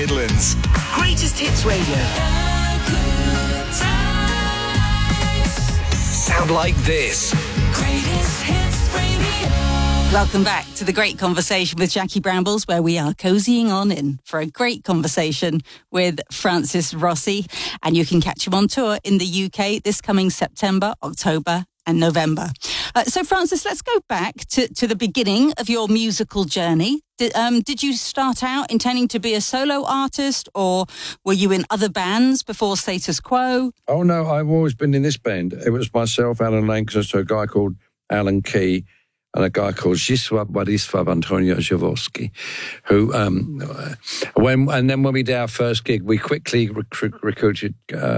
Midlands. Greatest Hits Radio. Sound like this. Greatest Hits Radio. Welcome back to The Great Conversation with Jackie Brambles, where we are cozying on in for a great conversation with Francis Rossi. And you can catch him on tour in the UK this coming September, October and November. So, Francis, let's go back to the beginning of your musical journey. Did you start out intending to be a solo artist, or were you in other bands before Status Quo? Oh, no, I've always been in this band. It was myself, Alan Lancaster, a guy called Alan Key, and a guy called Zdzisław Władysław Antonio Jaworski, who, when we did our first gig, we quickly recruited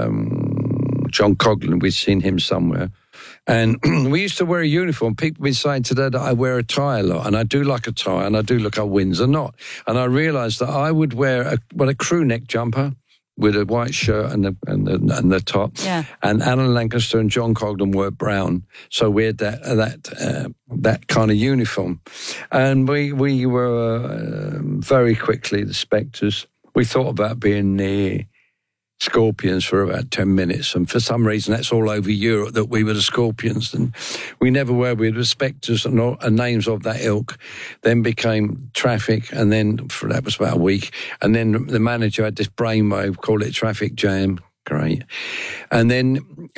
John Coghlan. We'd seen him somewhere. And we used to wear a uniform. People have been saying today that I wear a tie a lot, and I do like a tie, and I do look at Windsor knot. And I realised that I would wear a crew neck jumper with a white shirt and the top. Yeah. And Alan Lancaster and John Coghlan were brown, so we had that kind of uniform. And we were very quickly the Spectres. We thought about being near Scorpions for about 10 minutes, and for some reason that's all over Europe that we were the Scorpions, and we never were. We were the Spectres and names of that ilk. Then became Traffic, and then that was about a week, and then the manager had this brainwave, called it Traffic Jam. Great. And then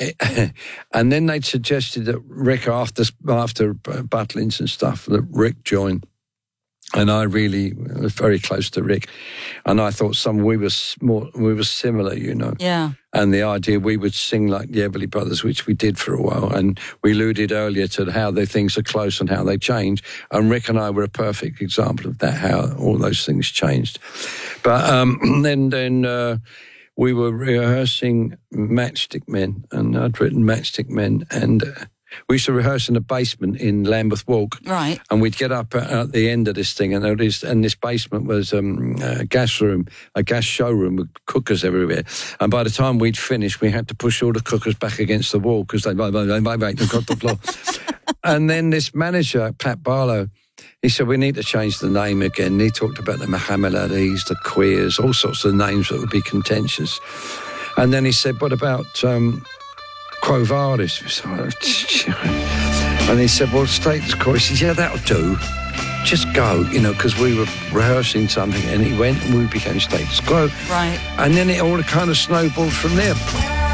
they'd suggested that Rick, after Butlins and stuff, that Rick joined. And I really was very close to Rick, and I thought we were similar, you know. Yeah. And the idea we would sing like the Everly Brothers, which we did for a while, and we alluded earlier to how things are close and how they change. And Rick and I were a perfect example of that, how all those things changed. But then we were rehearsing Matchstick Men, and I'd written Matchstick Men, and we used to rehearse in the basement in Lambeth Walk. Right. And we'd get up at the end of this thing, and this basement was a gas room, a gas showroom with cookers everywhere. And by the time we'd finished, we had to push all the cookers back against the wall because they got the floor. And then this manager, Pat Barlow, he said, we need to change the name again. And he talked about the Muhammad Alis, the Queers, all sorts of names that would be contentious. And then he said, what about Quo Vadis? And he said, well, Status Quo. He said, yeah, that'll do. Just go, because we were rehearsing something, and he went and we became Status Quo. Right. And then it all kind of snowballed from there.